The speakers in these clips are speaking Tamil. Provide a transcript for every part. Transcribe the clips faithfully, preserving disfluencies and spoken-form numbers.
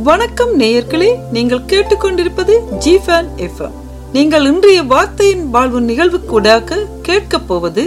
வணக்கம் நேயர்களே, நீங்கள் கேட்டுக்கொண்டிருப்பது ஜிஃபன் எஃப்எம். நீங்கள் இன்றைய வார்த்தையின் வாழ்வு நிகழ்வுக்கூடாக கேட்க போவது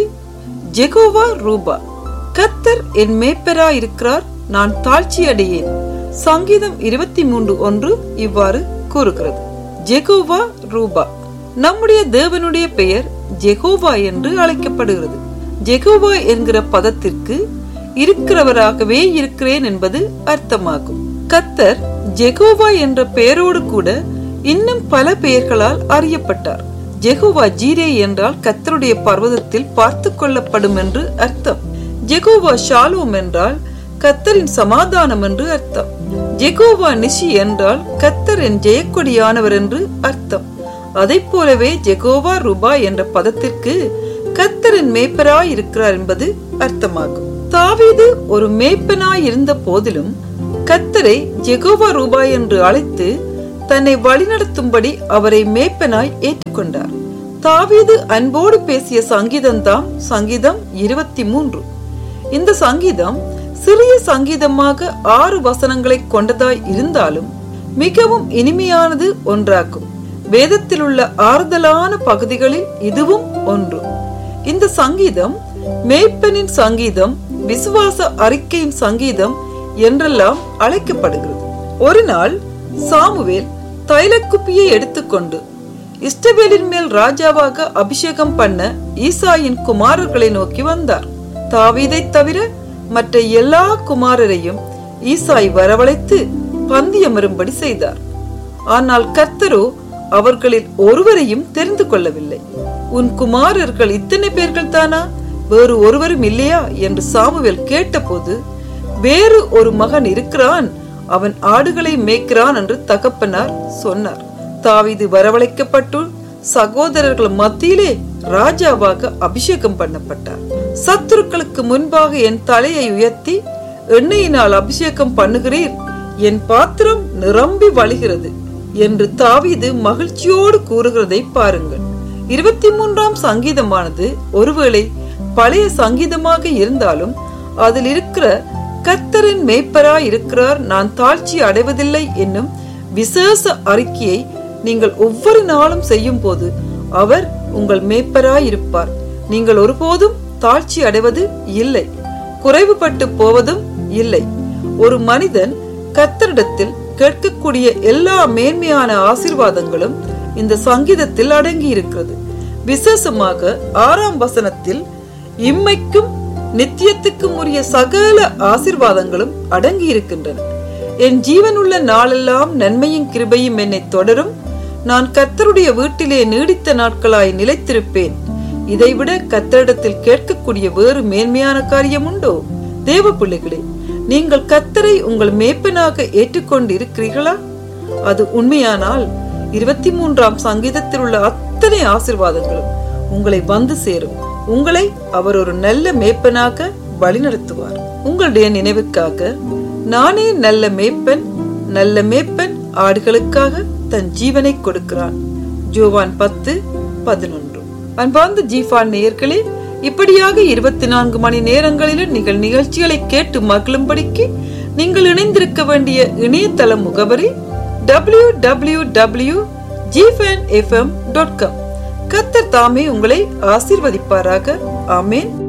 ஜெகோவா ரூபா. கர்த்தர் என் மேய்ப்பராய் இருக்கிறார், நான் தாழ்ச்சி அடையேன். சங்கீதம் இருபத்தி மூன்று ஒன்று இவ்வாறு கூறுகிறது. ஜெகோவா ரூபா. நம்முடைய தேவனுடைய பெயர் ஜெகோவா என்று அழைக்கப்படுகிறது. ஜெகோவா என்கிற பதத்திற்கு இருக்கிறவராகவே இருக்கிறேன் என்பது அர்த்தமாகும். கர்த்தர் ஜெகோவா என்ற பெயரோடு கூட இன்னும் பல பெயர்களால் அறியப்பட்டார். ஜெகோவா ஜீரே என்றால் கர்த்தருடைய பர்வதத்தில் பார்த்து கொள்ளப்படும் என்று அர்த்தம். ஜெகோவா ஷாலோம் என்றால் கர்த்தரின் சமாதானம் என்று அர்த்தம். ஜெகோவா நிஷி என்றால் கர்த்தர் என் ஜெயக்கொடியானவர் என்று அர்த்தம். அதை போலவே ஜெகோவா ரூபா என்ற பதத்திற்கு கர்த்தரின் மேய்ப்பராய் இருக்கிறார் என்பது அர்த்தமாகும். தாவீது ஒரு மேய்ப்பனாய் இருந்த போதிலும் கர்த்தரை ஜெகோவா ரூபா என்று அழைத்து தன்னை வழிநடத்தும்படி அவரை மேய்ப்பனாய் ஏற்றுக்கொண்டார். தாவீது அன்போடு பேசிய சங்கீதம் தான் சங்கீதம் இருபத்தி மூன்று. இந்த சங்கீதம் சிறிய சங்கீதமாக ஆறு வசனங்களை கொண்டதாய் இருந்தாலும் மிகவும் இனிமையானது ஒன்றாகும். வேதத்தில் உள்ள ஆறுதலான பகுதிகளில் இதுவும் ஒன்று. இந்த சங்கீதம் மேய்ப்பனின் சங்கீதம், விசுவாச அறிக்கையின் சங்கீதம் என்றெல்லாம் அழைக்கப்படுகிறது. ஒரு நாள் சாமுவேல் தைலக்குப்பியை எடுத்துக்கொண்டு இஸ்ரவேலின் மேல் ராஜாவாக அபிஷேகம் பண்ண ஈசாயின் குமாரர்களை நோக்கி வந்தார். தாவீதை தவிர மற்ற எல்லா குமாரரையும் ஈசாய் வரவழைத்து பந்தியமரும்படி செய்தார். ஆனால் கர்த்தரோ அவர்களில் ஒருவரையும் தெரிந்து கொள்ளவில்லை. உன் குமாரர்கள் இத்தனை பேர்கள் தானா, வேறு ஒருவரும் இல்லையா என்று சாமுவேல் கேட்டபோது, வேறு ஒரு மகன் இருக்கிறான், அவன் ஆடுகளை மேய்க்கிறான் என்று தகப்பனார் சொன்னார். தாவீது வரவழைக்கப்பட்டு சகோதரர்கள் மத்தியிலே ராஜாவாக அபிஷேகம் பண்ணப்பட்டார். சத்துருக்களுக்கு முன்பாக என் தலையை உயர்த்தி எண்ணெயினால் அபிஷேகம் பண்ணுகிறீர், என் பாத்திரம் நிரம்பி வழிகிறது என்று தாவீது மகிழ்ச்சியோடு கூறுகிறதை பாருங்கள். இருபத்தி மூன்றாம் சங்கீதமானது ஒருவேளை பழைய சங்கீதமாக இருந்தாலும் அதில் இருக்கிற கர்த்தரின் மேய்ப்பராய் இருக்கிறார், நான் தாழ்ச்சி அடைவதில்லை என்னும் விசேஷ அறிக்கையை நீங்கள் ஒவ்வொரு நாளும் செய்யும் போது அவர் உங்கள் மேய்ப்பராய் இருப்பார். நீங்கள் ஒருபோதும் தாழ்ச்சி அடைவது இல்லை, குறைவுபட்டு போவதும் இல்லை. ஒரு மனிதன் கர்த்தரிடத்தில் கேட்கக்கூடிய எல்லா மேன்மையான ஆசீர்வாதங்களும் இந்த சங்கீதத்தில் அடங்கி இருக்கிறது. விசேஷமாக ஆறாம் வசனத்தில் இம்மைக்கும் நித்தியத்துக்கும் உரிய சகல ஆசீர்வாதங்களும் அடங்கி இருக்கின்றன. என் ஜீவனுள்ள நாளெல்லாம் நன்மையும் கிருபையும் என்னை தொடரும், நான் கர்த்தருடைய வீட்டிலே நீடித்த நாட்களாய் நிலைத்திருப்பேன். இதைவிட கர்த்தரிடத்தில் கேட்கக்கூடிய வேறு மேன்மையான காரியம் உண்டோ? தேவ பிள்ளைகளே, நீங்கள் கர்த்தரை உங்கள் மேய்ப்பனாக ஏற்றுக்கொண்டு இருக்கிறீர்களா? அது உண்மையானால் இருபத்தி மூன்றாம் சங்கீதத்தில் உள்ள அத்தனை ஆசீர்வாதங்களும் உங்களை வந்து சேரும். உங்களை அவர் ஒரு நல்ல மேய்ப்பனாக வழிநடத்துவார். உங்களுடைய நினைவுக்காக, நானே நல்ல மேய்ப்பன், நல்ல மேய்ப்பன் ஆடுகளுக்காக தன் ஜீவனை கொடுக்கிறான். ஜோவான் பத்து பதினொன்று. அன்பார்ந்த ஜீஃபான் நேயர்களே, இப்படியாக இருபத்தி நான்கு மணி நேரங்களிலும் நீங்கள் நிகழ்ச்சிகளை கேட்டு மகிழும்படிக்கு நீங்கள் இணைந்திருக்க வேண்டிய இணையதள முகவரி W W W dot ஜிஃபன் F M dot com. கர்த்தர் தாமே உங்களை ஆசீர்வதிப்பாராக. ஆமேன்.